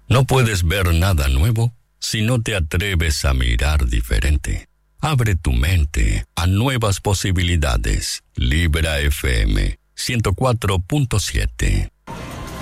No puedes ver nada nuevo si no te atreves a mirar diferente. Abre tu mente a nuevas posibilidades. Libra FM 104.7.